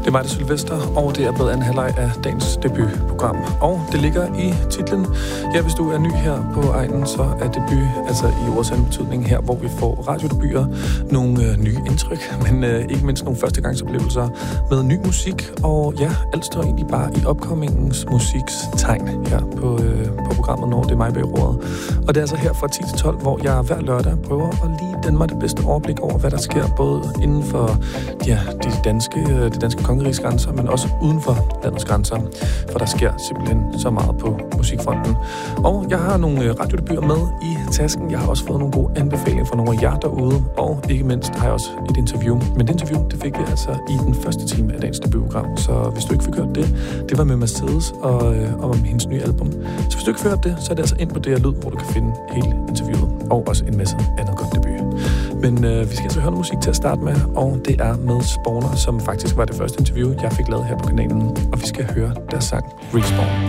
er mig, der Sylvester, og det er blevet en halvleg af dagens debutprogram. Og det ligger i titlen. Ja, hvis du er ny her på egnen, så er debut, altså i ordsand betydning her, hvor vi får radiodebuter, nogle nye indtryk, men ikke mindst nogle førstegangsoplevelser med ny musik. Og ja, alt står egentlig bare i opkommingens musiks tegn her på programmet, når det er mig bag roret. Og det er altså her fra 10 til 12, hvor jeg hver lørdag prøver at lige danne mig det bedste overblik over, hvad der sker, både inden for det danske kongerigs grænser, men også uden for landets grænser. For der sker simpelthen så meget på musikfronten. Og jeg har nogle radiodebuter med i tasken. Jeg har også fået nogle gode anbefalinger fra nogle af jer derude. Og ikke mindst har jeg også et interview. Men det interview, det fik vi altså i den første time af dagens debutprogram. Så hvis du ikke fik hørt det, det var med Mercedes og om hendes nye album. Så hvis du ikke fik hørt det, så er det altså ind på DR Lyd, hvor du kan finde hele interviewet. Og også en masse andet godt debut. Men vi skal altså høre noget musik til at starte med, og det er med Spawner, som faktisk var det første interview, jeg fik lavet her på kanalen. Og vi skal høre deres sang Respawn.